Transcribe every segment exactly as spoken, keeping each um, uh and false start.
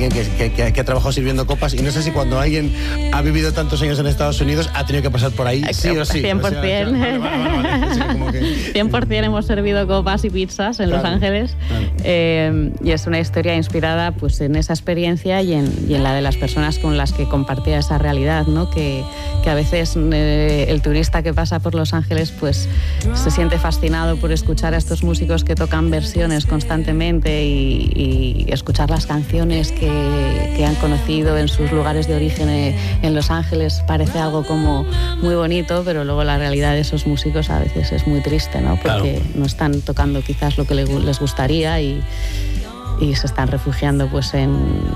alguien que, que, que, que ha trabajado sirviendo copas, y no sé si cuando alguien ha vivido tantos años en Estados Unidos ha tenido que pasar por ahí, sí o sí. cien por ciento. O sea, vale, vale, vale, vale. Sí, como que... cien por ciento hemos servido copas y pizzas en claro, Los Ángeles. Claro. Eh, y es una historia inspirada pues, en esa experiencia y en, y en la de las personas con las que compartía esa realidad, ¿no? Que, que a veces eh, el turista que pasa por Los Ángeles pues, se siente fascinado por escuchar a estos músicos que tocan versiones constantemente y, y escuchar las canciones que, que han conocido en sus lugares de origen en Los Ángeles. Parece algo como muy bonito, pero luego la realidad de esos músicos a veces es muy triste, ¿no? Porque claro, no están tocando quizás lo que les gustaría y, y se están refugiando pues en...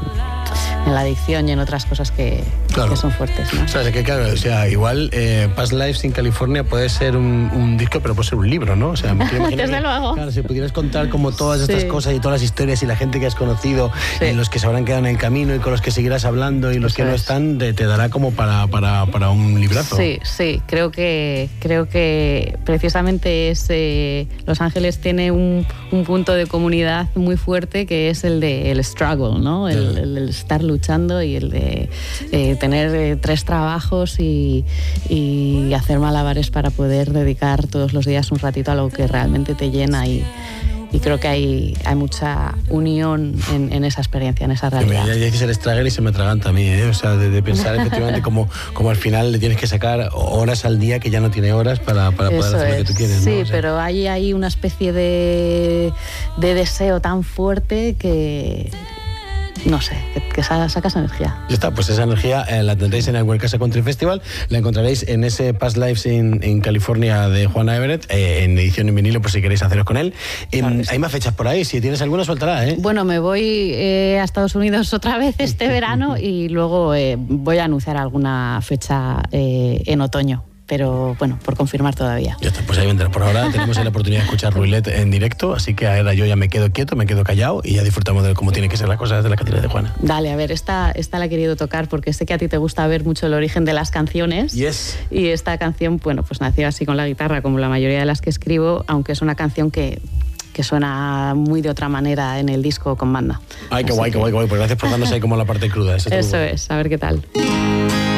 en la adicción y en otras cosas que, claro, que son fuertes, ¿no? O sea, que claro, o sea, igual eh, Past Lives in California puede ser un, un disco, pero puede ser un libro, ¿no? O sea, me quiero Desde que, luego. Claro, si pudieras contar como todas estas sí. cosas y todas las historias y la gente que has conocido, sí. en los que se habrán quedado en el camino y con los que seguirás hablando y los Eso que no es. están, te, te dará como para, para, para un librazo. Sí, sí, creo que, creo que precisamente es, eh, Los Ángeles tiene un, un punto de comunidad muy fuerte que es el de el struggle, ¿no? El, sí. el, el estar luchando y el de eh, tener eh, tres trabajos y, y hacer malabares para poder dedicar todos los días un ratito a lo que realmente te llena y, y creo que hay, hay mucha unión en, en esa experiencia, en esa realidad. Ya, ya dices el struggle y se me atraganta a mí, ¿eh? O sea, de, de pensar efectivamente como, como al final le tienes que sacar horas al día que ya no tiene horas para, para poder Eso hacer es. lo que tú quieres, Sí, ¿no? O sea, pero hay, hay una especie de, de deseo tan fuerte que... no sé, que, que sacas energía. Ya está, pues esa energía eh, la tendréis en el World Casa Country Festival, la encontraréis en ese Past Lives in, in California de Juana Everett, eh, en edición en vinilo por si queréis haceros con él. Eh, claro sí. Hay más fechas por ahí, si tienes alguna suéltala, ¿eh? Bueno, me voy eh, a Estados Unidos otra vez este verano y luego eh, voy a anunciar alguna fecha eh, en otoño. Pero bueno, por confirmar todavía. Ya está, pues ahí vendrá. Por ahora tenemos la oportunidad de escuchar Roulette en directo, así que ahora yo ya me quedo quieto, me quedo callado y ya disfrutamos de cómo tiene que ser la cosa desde la cantina de Juana. Dale, a ver, esta, esta la he querido tocar porque sé que a ti te gusta ver mucho el origen de las canciones. Yes. Y esta canción, bueno, pues nació así con la guitarra, como la mayoría de las que escribo, aunque es una canción que... que suena muy de otra manera en el disco con banda. Ay, qué Así guay, que... qué guay, qué guay. Pues gracias por dándose ahí como la parte cruda. Eso, Eso es, a ver qué tal.